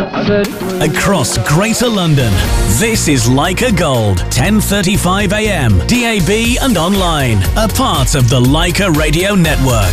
Across Greater London, this is Leica Gold, 10:35 a.m, DAB and online, a part of the Leica Radio Network.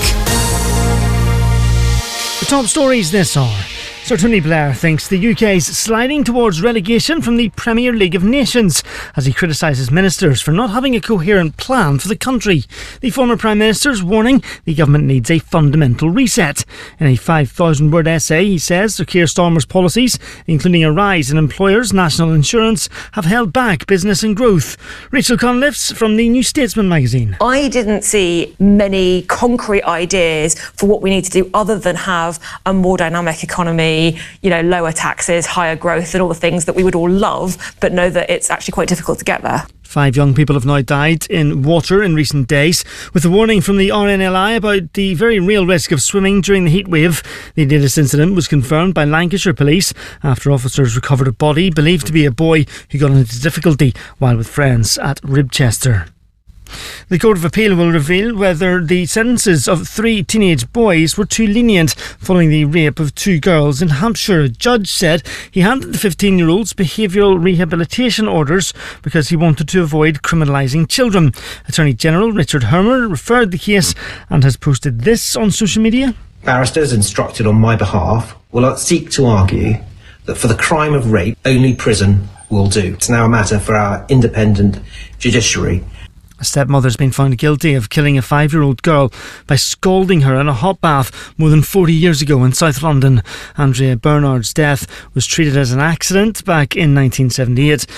The top stories this hour. Sir Tony Blair thinks the UK's sliding towards relegation from the Premier League of Nations as he criticises ministers for not having a coherent plan for the country. The former Prime Minister's warning the government needs a fundamental reset. In a 5,000-word essay, he says Sir Keir Starmer's policies, including a rise in employers' national insurance, have held back business and growth. Rachel Conliffe from the New Statesman magazine. I didn't see many concrete ideas for what we need to do other than have a more dynamic economy, lower taxes, higher growth and all the things that we would all love, but know that it's actually quite difficult to get there. 5 young people have now died in water in recent days, with a warning from the RNLI about the very real risk of swimming during the heatwave. The latest incident was confirmed by Lancashire Police after officers recovered a body believed to be a boy who got into difficulty while with friends at Ribchester. The Court of Appeal will reveal whether the sentences of 3 teenage boys were too lenient following the rape of 2 girls in Hampshire. A judge said he handed the 15-year-olds behavioural rehabilitation orders because he wanted to avoid criminalising children. Attorney General Richard Hermer referred the case and has posted this on social media. Barristers instructed on my behalf will seek to argue that for the crime of rape, only prison will do. It's now a matter for our independent judiciary. A stepmother's been found guilty of killing a 5-year-old girl by scalding her in a hot bath more than 40 years ago in South London. Andrea Bernard's death was treated as an accident back in 1978.